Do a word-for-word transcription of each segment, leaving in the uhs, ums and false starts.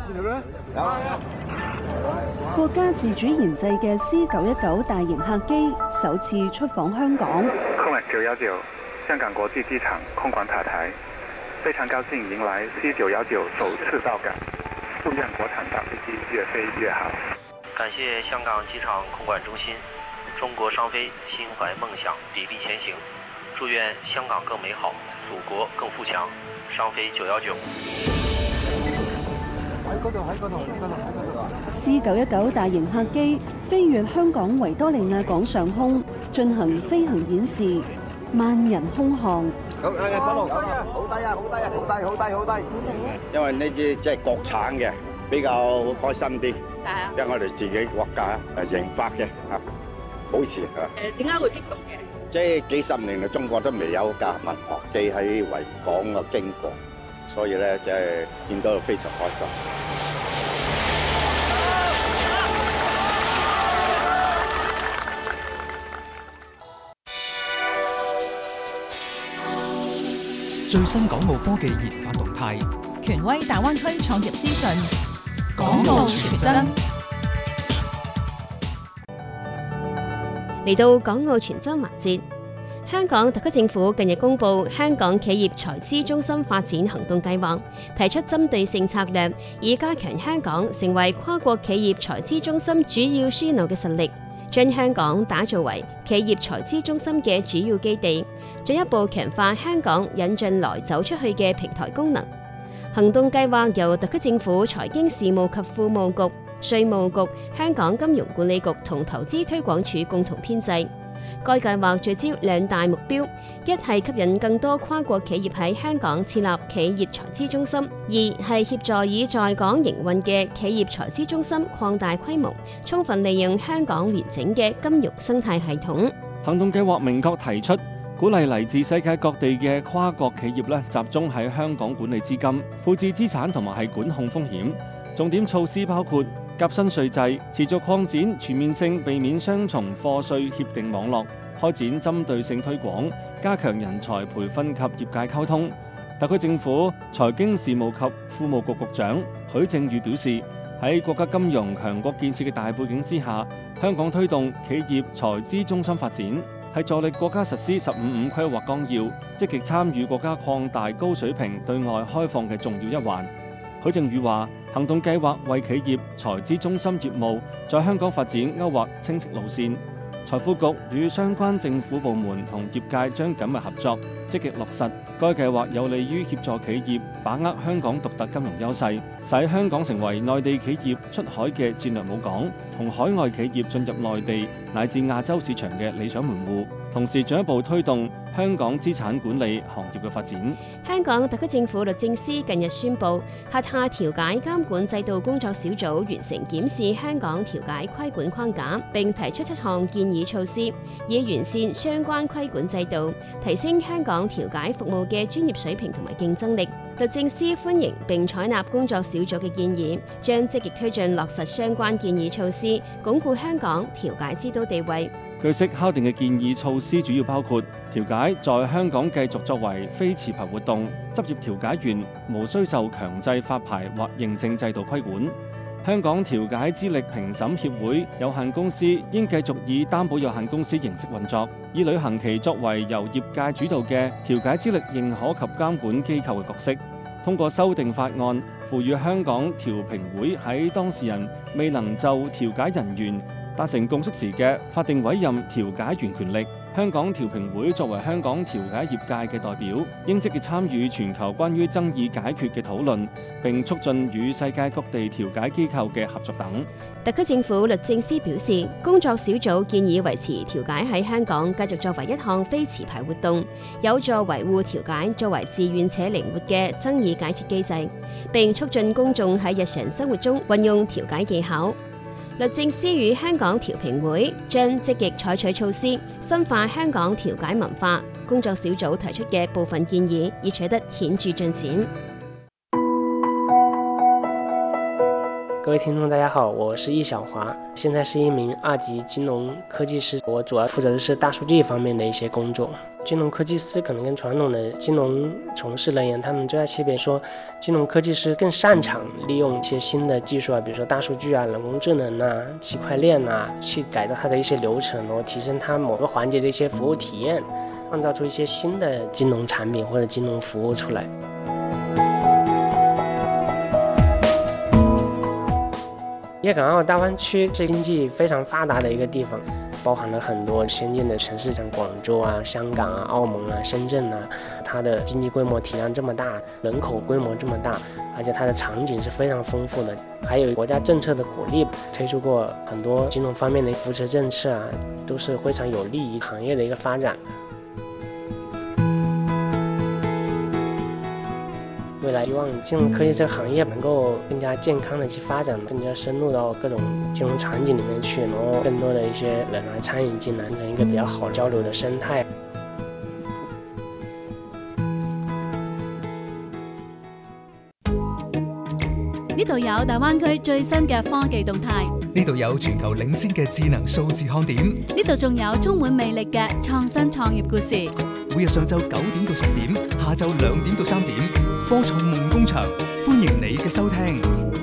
國家自主研製嘅 C 九一九大型客機首次出訪香港。 空管九一九香港國際機場空管塔台，非常高興迎來 C 九一九首次到港，祝願國產大飛機越飛越好。 感謝香港機場空管中心，中國商飛心懷夢想，砥砺前行，祝願香港更美好，祖國更富強。商飛九一九。 C 九一九大型客機飛越香港維多利亞港上空，進行飛行演示，萬人空巷。 好，誒，嗰度好低啊，好低啊，好低，好低，好低。因為呢支即係國產嘅，比較開心啲。係啊。因為我哋自己國家誒研發嘅嚇，保持嚇。誒，點解會激動嘅？即係幾十年嚟，中國都未有架民航機喺維港嘅經過，所以咧即係見到非常開心。 最新港澳科技研發動態， 權威大灣區創業資訊， 港澳全真。 嚟到港澳全真環節，香港特區政府近日公布香港企業財資中心發展行動計劃，提出針對性策略，以加強香港成為跨國企業財資中心主要樞紐嘅實力，將香港打造為企業財資中心嘅主要基地，進一步強化香港引進來走出去嘅平台功能。行動計劃由特區政府財經事務及庫務局、稅務局、香港金融管理局同投資推廣署共同編製。該計劃聚焦兩大目標，一係吸引更多跨國企業喺香港設立企業財資中心，二係協助以在港營運嘅企業財資中心擴大規模，充分利用香港完整嘅金融生態系統。 行動計劃明確提出，鼓勵嚟自世界各地嘅跨國企業咧，集中喺香港管理資金、配置資產同埋係管控風險。重點措施包括革新稅制，持續擴展全面性避免雙重課稅協定網絡，開展針對性推廣，加強人才培訓及業界溝通。特區政府財經事務及庫務局局長許正宇表示，喺國家金融強國建設嘅大背景之下，香港推動企業財資中心發展，係助力國家實施十五五規劃綱要，積極參與國家擴大高水平對外開放嘅重要一環。許正宇話，行動計劃為企業財資中心業務在香港發展勾畫清晰路線。財庫局與相關政府部門同業界將緊密合作，積極落實。該計劃有利於協助企業把握香港獨特金融優勢，使香港成為內地企業出海嘅戰略母港，同海外企業進入內地乃至亞洲市場嘅理想門戶。同時進一步推動香港資產管理行業嘅發展。 香港特區政府律政司近日宣布，轄下調解監管制度工作小組完成檢視香港調解規管框架，並提出七項建議措施，以完善相關規管制度，提升香港調解服務嘅專業水平同埋競爭力。律政司歡迎並採納工作小組嘅建議，將積極推進落實相關建議措施，鞏固香港調解之都地位。 據悉敲定嘅建議措施主要包括調解在香港繼續作為非持牌活動，執業調解員無需受強制發牌或認證制度規管。香港調解資歷評審協會有限公司應繼續以擔保有限公司形式運作，以履行其作為由業界主導嘅調解資歷認可及監管機構嘅角色。通過修訂法案，賦予香港調評會喺當事人未能就調解人員達成共識時嘅法定委任調解員權力。香港調評會作為香港調解業界嘅代表，應積極參與全球關於爭議解決嘅討論，並促進與世界各地調解機構嘅合作等。 特區政府律政司表示，工作小組建議維持調解喺香港繼續作為一項非持牌活動，有助維護調解作為自願且靈活嘅爭議解決機制，並促進公眾喺日常生活中運用調解技巧。律政司與香港調評會將積極採取措施，深化香港調解文化。工作小組提出嘅部分建議已取得顯著進展。 各位听众大家好，我是易小华，现在是一名二级金融科技师，我主要负责的是大数据方面的一些工作。金融科技师可能跟传统的金融从事人员，他们最大区别说，金融科技师更擅长利用一些新的技术啊，比如说大数据啊、人工智能啊、区块链啊，去改造它的一些流程，然后提升它某个环节的一些服务体验，创造出一些新的金融产品或者金融服务出来。粤港澳大湾区是经济非常发达的一个地方，包含了很多先进的城市，像广州啊、香港啊、澳门啊、深圳啊，它的经济规模体量这么大，人口规模这么大，而且它的场景是非常丰富的，还有国家政策的鼓励，推出过很多金融方面的扶持政策啊，都是非常有利于行业的一个发展。未来希望金融科技这个行业能够更加健康的去发展，更加深入到各种金融场景里面去，然后更多的一些人来参与进来，形成一个比较好交流的生态。 呢度有大灣區最新嘅科技動態， 呢度有全球領先嘅智能數字看點， 呢度仲有充滿魅力嘅創新創業故事。 每日上晝九點到十點，下晝兩點到三點，科創夢工場，歡迎你嘅收聽。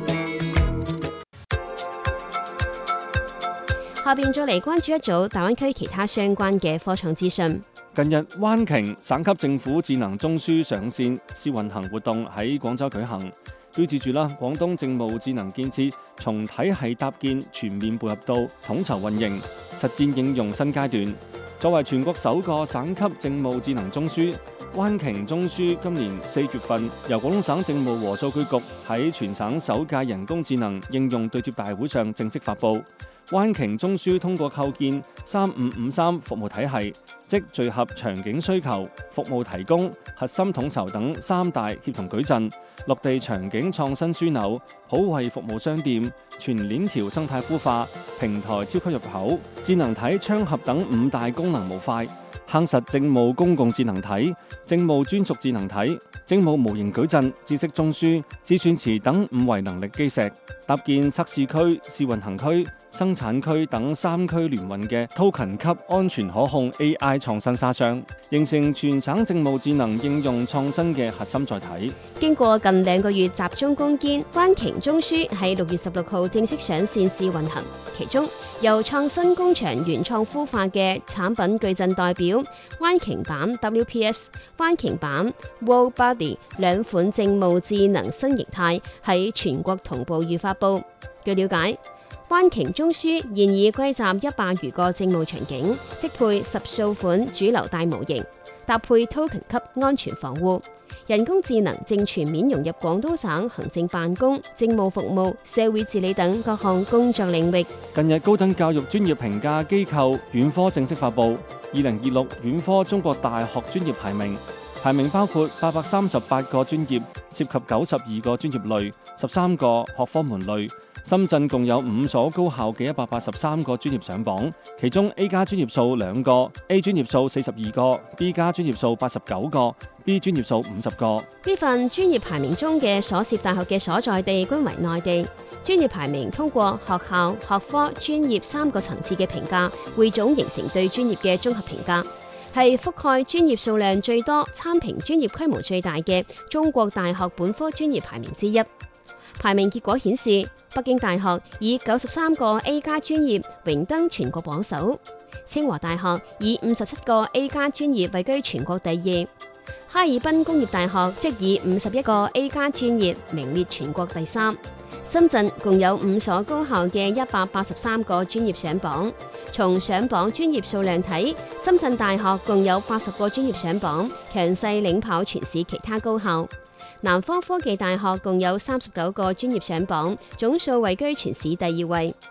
下邊再嚟關注一組大灣區其他相關嘅科創資訊。 近日，灣鯨省級政府智能中樞上線試運行活動喺廣州舉行，標誌住啦廣東政務智能建設從體系搭建全面步入到統籌運營、實戰應用新階段。作為全國首個省級政務智能中樞，灣鯨中樞今年四月份由廣東省政務和數據局喺全省首屆人工智能應用對接大會上正式發布。灣鯨中樞通過構建三五五三服務體系，即聚合場景需求、服務提供、核心統籌等三大協同矩陣，落地場景創新樞紐、普惠服務商店、全鏈條生態孵化、平台超級入口、智能體窗合等五大功能模塊，夯實政務公共智能體、政務專屬智能體、政務模型矩陣、知識中樞、智算池等五維能力基石，搭建測試區、試運行區、生產區等三區聯運嘅 token 級安全可控 A I 創新沙箱，形成全省政務智能應用創新嘅核心載體。 經過近兩個月集中攻堅，灣鯨中樞喺六月十六號正式上線試運行。其中由創新工場原創孵化嘅產品矩陣代表灣鯨版 W P S、灣鯨版 World Body 兩款政務智能新形態喺全國同步預發布。據了解，灣鯨中樞現已歸集一百餘個政務場景，適配十數款主流大模型，搭配 token 級安全防護。人工智能正全面融入廣東省行政辦公、政務服務、社會治理等各項工作領域。 近日，高等教育專業評價機構院科正式發布二零二六院科中國大學專業排名，排名包括八百三十八個專業，涉及九十二個專業類、十三個學科門類。深圳共有五所高校嘅一百八十三個專業上榜，其中 A 加專業數兩個 ，A 專業數四十二個 ，B 加專業數八十九個 ，B 專業數五十個。 呢份專業排名中嘅所涉大學嘅所在地均為內地。專業排名通過學校、學科、專業三個層次嘅評價，匯總形成對專業嘅綜合評價，係覆蓋專業數量最多、參評專業規模最大嘅中國大學本科專業排名之一。排名結果顯示，北京大學以九十三個 A 加專業榮登全國榜首，清華大學以五十七個 A 加專業位居全國第二，哈爾濱工業大學即以五十一個 A 加專業名列全國第三。深圳共有五所高校嘅一百八十三個專業上榜，從上榜專業數量睇，深圳大學共有八十個專業上榜，強勢領跑全市其他高校。南方科技大學共有三十九個專業上榜，總數位居全市第二位。